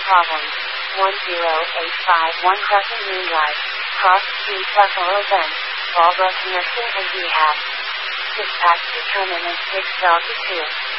problems. 10851 Crescent Moon Drive, Cross Street, Buffalo Bend, Barbara Connection and Rehab. Dispatch determinant 6 Delta 2.